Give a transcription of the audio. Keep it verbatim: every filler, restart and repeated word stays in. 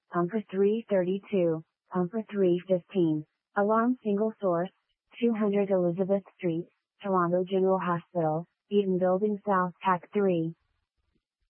Pumper three thirty-two, Pumper three fifteen. Alarm single source, two hundred Elizabeth Street, Toronto General Hospital, Eden Building South, Pack three.